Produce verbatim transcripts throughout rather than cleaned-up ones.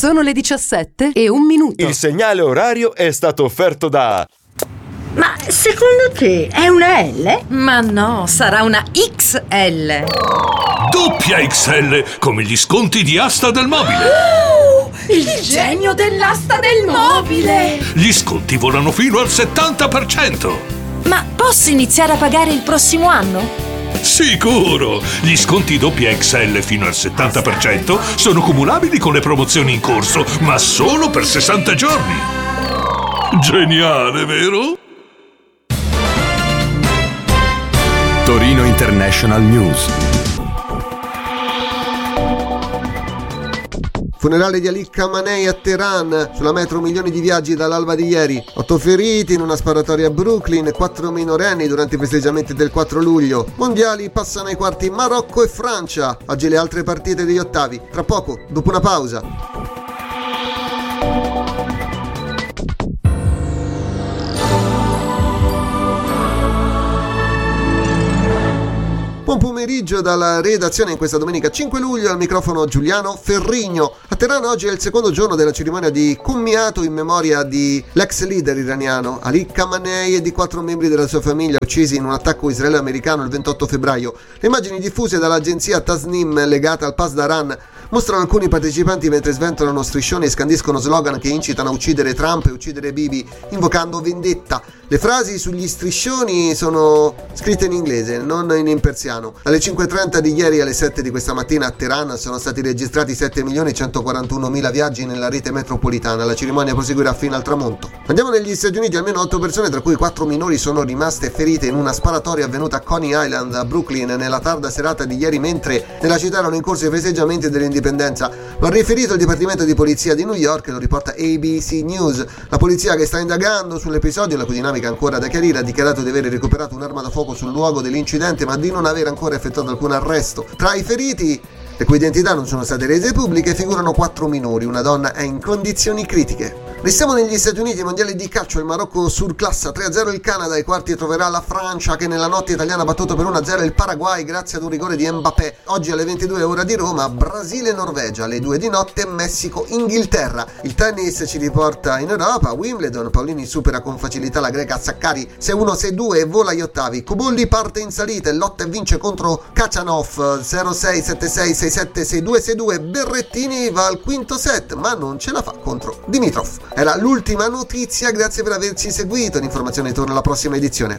Sono le diciassette e un minuto. Il segnale orario è stato offerto da... Ma secondo te è una L? Ma no, sarà una X L. Doppia X L, come gli sconti di Asta del Mobile. Oh, il genio dell'asta del mobile! Gli sconti volano fino al settanta per cento. Ma posso iniziare a pagare il prossimo anno? Sicuro! Gli sconti doppia X L fino al settanta per cento sono cumulabili con le promozioni in corso, ma solo per sessanta giorni. Geniale, vero? Torino International News. Funerale di Ali Khamenei a Teheran, sulla metro milioni di viaggi dall'alba di ieri, otto feriti in una sparatoria a Brooklyn, quattro minorenni durante i festeggiamenti del quattro luglio. Mondiali passano ai quarti Marocco e Francia, oggi le altre partite degli ottavi, tra poco, dopo una pausa. Buon pomeriggio dalla redazione in questa domenica cinque luglio, al microfono Giuliano Ferrigno. A Teheran oggi è il secondo giorno della cerimonia di commiato in memoria di l'ex leader iraniano Ali Khamenei e di quattro membri della sua famiglia uccisi in un attacco israelo-americano il ventotto febbraio. Le immagini diffuse dall'agenzia Tasnim legata al Pasdaran mostrano alcuni partecipanti mentre sventolano striscioni e scandiscono slogan che incitano a uccidere Trump e uccidere Bibi, invocando vendetta. Le frasi sugli striscioni sono scritte in inglese, non in persiano. Alle cinque e trenta di ieri alle sette di questa mattina a Teheran sono stati registrati sette milioni centoquarantunomila viaggi nella rete metropolitana. La cerimonia proseguirà fino al tramonto. Andiamo negli Stati Uniti. Almeno otto persone, tra cui quattro minori, sono rimaste ferite in una sparatoria avvenuta a Coney Island a Brooklyn nella tarda serata di ieri, mentre nella città erano in corso i festeggiamenti dell'indipendenza. Lo ha riferito il Dipartimento di Polizia di New York e lo riporta A B C News. La polizia, che sta indagando sull'episodio, la cui dinamica ancora da chiarire, ha dichiarato di aver recuperato un'arma da fuoco sul luogo dell'incidente, ma di non aver ancora effettuato alcun arresto. Tra i feriti, le cui identità non sono state rese pubbliche, figurano quattro minori. Una donna è in condizioni critiche. Restiamo negli Stati Uniti. Mondiali di calcio, il Marocco surclassa tre a zero il Canada, ai quarti troverà la Francia, che nella notte italiana ha battuto per uno a zero il Paraguay grazie ad un rigore di Mbappé. Oggi alle ventidue ora di Roma, Brasile-Norvegia, alle due di notte Messico-Inghilterra. Il tennis ci riporta in Europa. Wimbledon, Paolini supera con facilità la greca Sakkari sei uno sei due e vola agli ottavi. Cobolli parte in salita e lotta e vince contro Kachanov zero sei sette sei sei sette sei due sei due. Berrettini va al quinto set, ma non ce la fa contro Dimitrov. Era l'ultima notizia, grazie per averci seguito. L'informazione torna alla prossima edizione.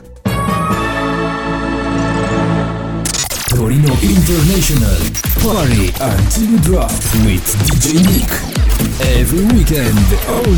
Torino International Party until you drop with D J Nick. Every weekend,